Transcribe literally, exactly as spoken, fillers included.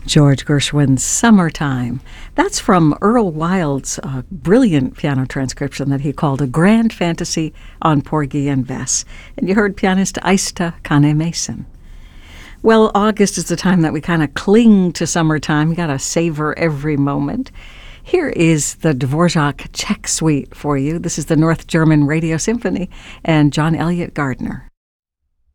George Gershwin's Summertime. That's from Earl Wild's uh, brilliant piano transcription that he called A Grand Fantasy on Porgy and Bess. And you heard pianist Aista Kane Mason. Well, August is the time that we kind of cling to summertime. You got to savor every moment. Here is the Dvorak Czech Suite for you. This is the North German Radio Symphony and John Elliott Gardner.